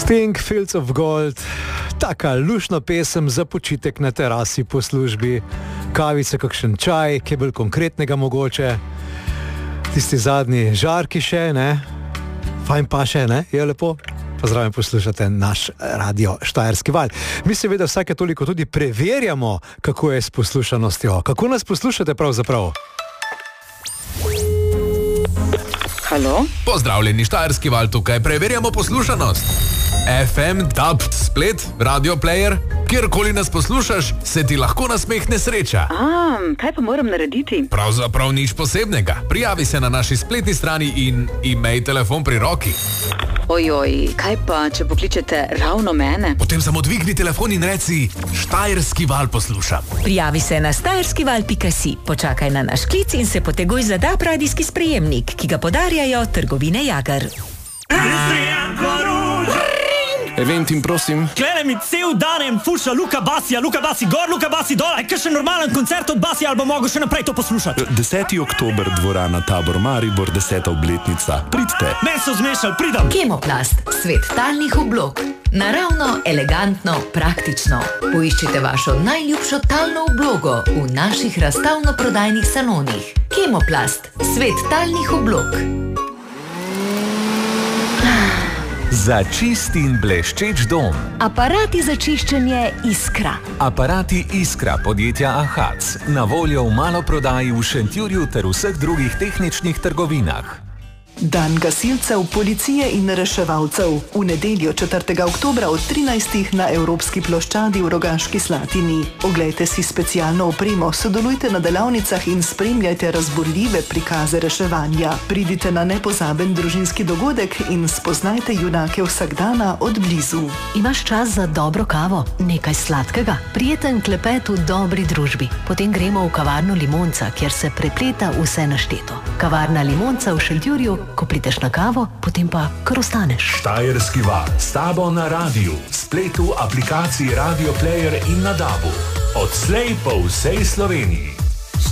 Sting, Fields of Gold, taka lušna pesem za počitek na terasi po službi, kavice, kakšen čaj, kaj bolj konkretnega mogoče, tisti zadnji žarki še, ne, fajn pa še, ne, je lepo. Pozdravljam, poslušate naš radio Štajerski val. Mi seveda vsake toliko tudi preverjamo, kako je s poslušanostjo. Kako nas poslušate pravzaprav? Halo? Pozdravljeni, Štajerski val tukaj, preverjamo poslušanost. FM, DAB, splet, radio player, kjerkoli nas poslušaš, se ti lahko nasmehne sreča. Kaj pa moram narediti? Pravzaprav nič posebnega. Prijavi se na naši spletni strani in imej telefon pri roki. Ojoj, kaj pa, če pokličete ravno mene? Potem samo dvigni telefon in reci, Štajerski val poslušam. Prijavi se na štajerskival.si, počakaj na naš klic in se poteguj za DAB radijski sprejemnik, ki ga podarjajo trgovine Jager. Eventim, prosim. Klene mi cel dan fuša Luka Basi gor, Luka Basi dol. Kaj še normalen koncert od Basi, ali bo mogel še naprej to poslušati? 10. oktober, dvorana Tabor Maribor, 10. obletnica. Pridite. Men so zmešali, pridem. Kemoplast, svet talnih oblog. Naravno, elegantno, praktično. Poiščite vašo najljubšo talno oblogo v naših razstavno-prodajnih salonih. Kemoplast, svet talnih oblog. Za čist in bleščeč dom. Aparati za čiščenje Iskra. Aparati Iskra podjetja Ahac. Na voljo v maloprodaji v Šentjurju ter vseh drugih tehničnih trgovinah. Dan gasilcev, policije in reševalcev. V nedeljo 4. oktobra od 13. na Evropski ploščadi v Rogaški Slatini. Oglejte si specialno opremo, sodelujte na delavnicah in spremljajte razburljive prikaze reševanja. Pridite na nepozaben družinski dogodek in spoznajte junake vsakdana od blizu. Imaš čas za dobro kavo, nekaj sladkega, prijeten klepet v dobri družbi. Potem gremo v kavarno Limonca, kjer se prepleta vse našteto. Kavarna Limonca v Šentjurju. Ko prideš na kavo, potem pa kar ostaneš. Štajerski val, s tabo na radiju, spletu, aplikaciji Radio Player in na DAB-u. Odslej po vsej Sloveniji.